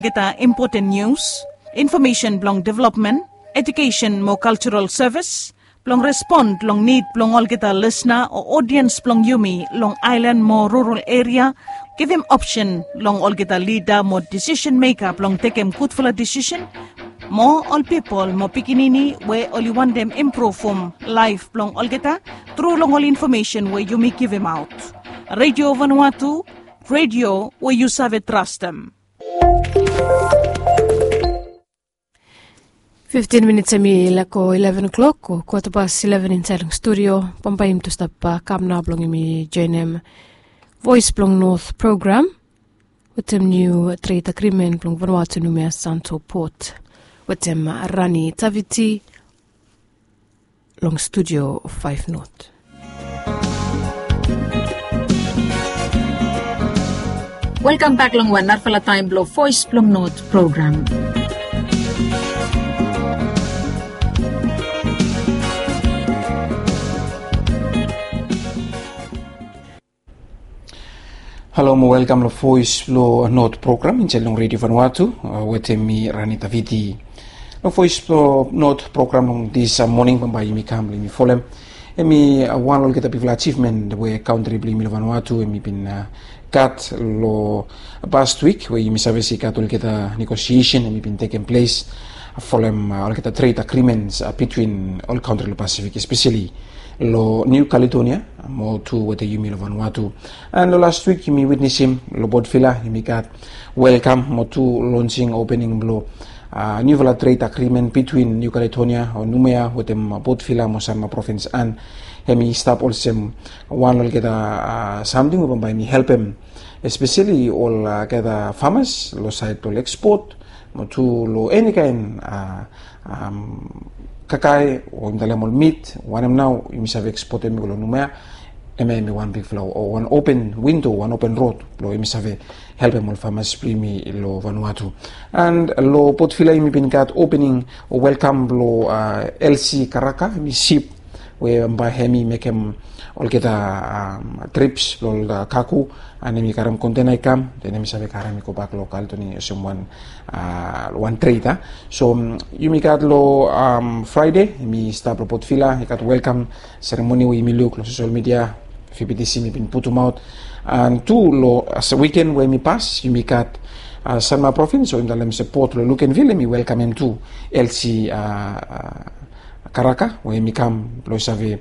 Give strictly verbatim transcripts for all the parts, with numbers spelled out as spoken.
Kita important news, information belong development, education mo cultural service, belong respond belong need belong all kita listener or audience belong yumi long island mo rural area, give him option long all kita leader mo decision maker belong take him good for a decision. Mo all people mo pikinini we only want them improve from life belong all kita through long all information where you may give him out. Radio Vanuatu, radio where you serve trust them. fifteen minutes ami lako eleven o'clock ko quarter past eleven in Selling Studio pampayim to stop pa kamna blong imi J N M Voice Blong North program with them new trade agreement blong Vanuatu Numia Santo Port with them Rani Taviti long studio of five North. Welcome back long one Narfala Time Blow Voice Blong North program. Hello, welcome to Voice Blow North program in Chelong Radio Vanuatu uh, with me Rani Taviti. The Voice Blow North program this uh, morning by me come me follow. Emi uh, one will get a big achievement where country bli mi Vanuatu emi been uh, cut lo past week where mi service cut will get a negotiation emi been taking place follow uh, all get a trade agreements uh, between all country lo Pacific, especially lo New Caledonia mo to with the Yumi Vanuatu. And last week you me witness him lo Bodfila you got welcome mo to launching opening blow uh, new trade agreement between New Caledonia or Numea with them Bodfila mo Sama province and hemi stop also one will get a uh, something over by me help him especially all uh, get a farmers lo side to export mo to lo any kind uh, um, kakai o imdalemol meat one am now you must have exported me lo Numea eme me one big flow or one open window one open road lo you must have help them all farmers primi lo Vanuatu and lo Potfila mi bin got opening or welcome lo uh, L C Karaka mi ship where by hemi make him all get a um, trips lo uh, kaku and mi karam container kam then mi sabe karam ko back local to ni someone uh, one trade uh. so um, you mi got lo um, Friday mi stop lo Potfila I got welcome ceremony we mi look lo social media F P T C mi bin put them out and two lo as a weekend where mi pass you mi got uh, Sanma province so in the lem support lo Lukenville mi welcome him to L C uh, uh, Karaka where mi come lo save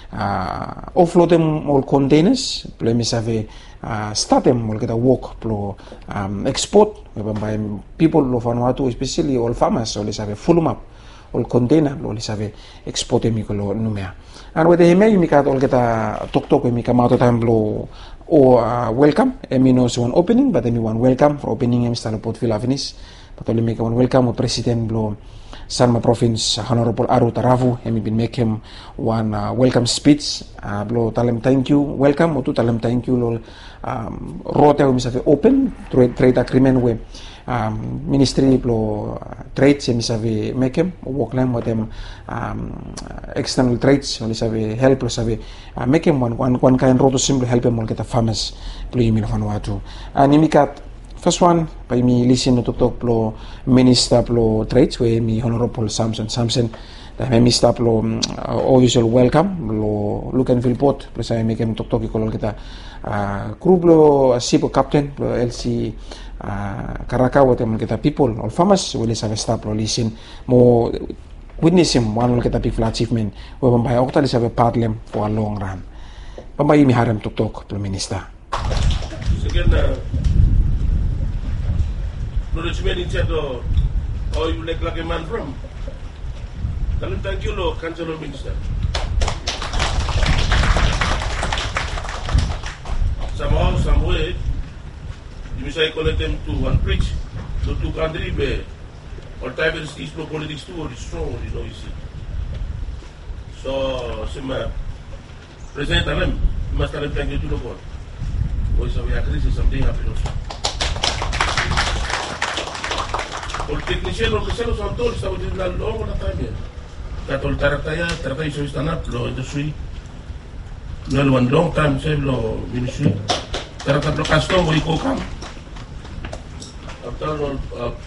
uh, offload them all containers lo mi save uh, start them all get a walk lo um, export by people lo Vanuatu especially all farmers so lo save full map all container lo save export mi ko lo Numea and with the email mi kat all get a talk talk mi come out of time lo or uh, welcome emi no one opening but emi one welcome for opening em stalo Potfila Venice but only make one welcome president lo Sanma province Honorable Aru Taravu emi bin make him one uh, welcome speech uh, blo talem thank you welcome to talem thank you lo um, rote mi save open trade, trade agreement with um, ministry blo uh, trades mi save make him work line with them um, external trades mi save help lo save uh, make him one one one kind roto simply help him all get the farmers blo yimi Vanuatu and imi kat first one by me listen to talk plo minister plo trades where me Honorable Samson Samson da me minister plo uh, usual welcome lo Lukenville port plus I make him talk talk ko kita uh, crew plo ship captain plo L C uh, Karaka with them kita people all farmers will have stop plo listen mo witness him one will get a big achievement we by okta li have part lem for a long run pambay mi harem talk talk plo minister again uh, no regiment in Chedo or you like like a man from tell him thank you lo Councilor Minister somehow some way you say connect them to one bridge so two country where all time is no politics too or strong you know you see so some uh, present them you must tell him thank you to the board or so we agree something happen also all technician all the cells on toll so we did not long on the time here that all tarataya tarataya so stand up lo industry no one long time say lo ministry tarataya lo custom we go come After all, uh,